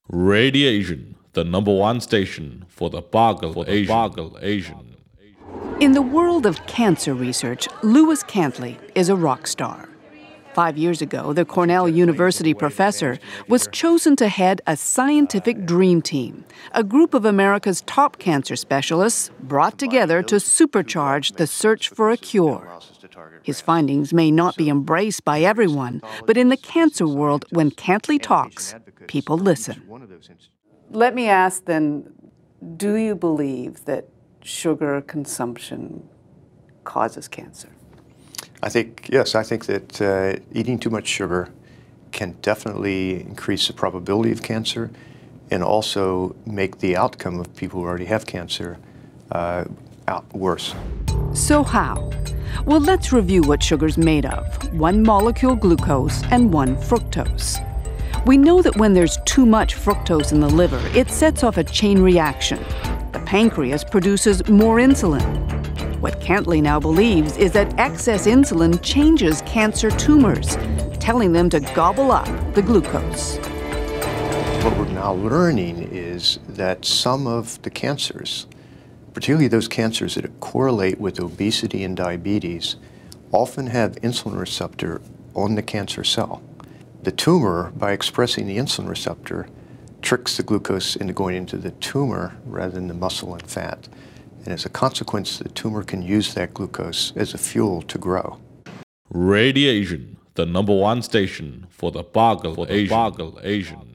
Radiation, the number one station for the Boggle Asian. In the world of cancer research, Lewis Cantley is a rock star. 5 years ago, the Cornell University professor was chosen to head a scientific dream team, a group of America's top cancer specialists brought together to supercharge the search for a cure. His findings may not be embraced by everyone, but in the cancer world, when Cantley talks, people listen. Let me ask then, do you believe that sugar consumption causes cancer? Yes, I think that eating too much sugar can definitely increase the probability of cancer and also make the outcome of people who already have cancer worse. So how? Well, let's review what sugar's made of. One molecule glucose and one fructose. We know that when there's too much fructose in the liver, it sets off a chain reaction. The pancreas produces more insulin. What Cantley now believes is that excess insulin changes cancer tumors, telling them to gobble up the glucose. What we're now learning is that some of the cancers, particularly those cancers that correlate with obesity and diabetes, often have insulin receptor on the cancer cell. The tumor, by expressing the insulin receptor, tricks the glucose into going into the tumor rather than the muscle and fat. And as a consequence, the tumor can use that glucose as a fuel to grow. Radiation, the number one station for the Boggle Asian.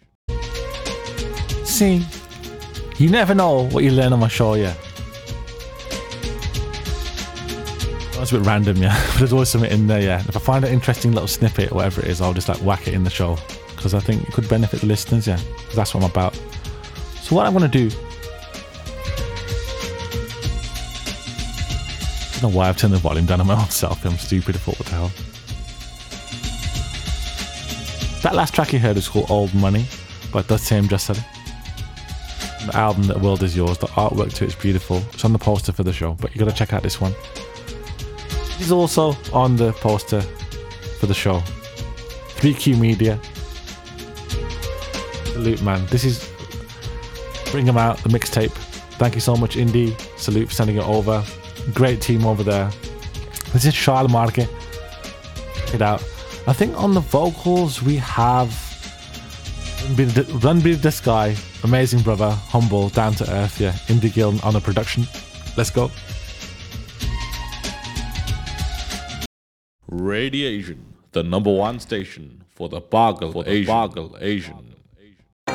See, you never know what you learn on my show, yeah. That's a bit random, yeah. But there's always something in there, yeah. If I find an interesting little snippet or whatever it is, I'll just whack it in the show. Because I think it could benefit the listeners, yeah. Because that's what I'm about. So what I'm going to do... I don't know why I've turned the volume down on my own self. I'm stupid. I thought, what the hell? That last track you heard is called Old Money by The Same Just Said. The album, The World Is Yours. The artwork to it is beautiful. It's on the poster for the show, but you got to check out this one. He's also on the poster for the show. 3Q Media. Salute, man. This is Bring 'Em Out, the mixtape. Thank you so much, Indy. Salute for sending it over. Great team over there. This is Charles Marque. Check it out. I think on the vocals we have Ranbir Desai, amazing brother, humble, down to earth, yeah. Indy Gill on the production. Let's go. Radiation, the number one station for the Boggle Asian.